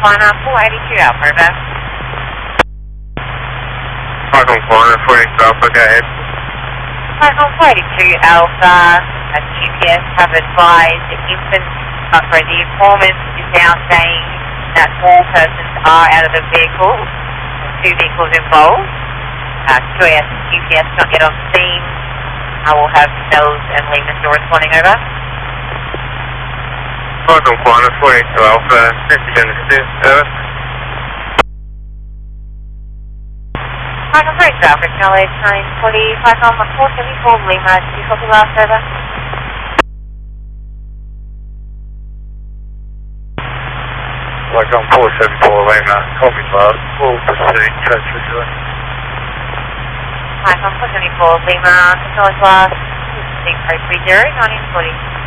Climb 482 Alpha, over. Falcon 442 Alpha, go ahead. Falcon 482 Alpha, GPS have advised the informant is now saying that all persons are out of the vehicle, 2 vehicles involved. QAS GPS not yet on scene. I will have Bells and Lima still responding, over. Falcon 442 Alpha, message understood, over. Falcon 482 Alpha, acknowledge 940, Falcon 474 Lima, do you copy last, over? Falcon 474 Lima, copy last, we'll proceed, coach visually. Falcon 474 Lima, acknowledge last, 630, 1940.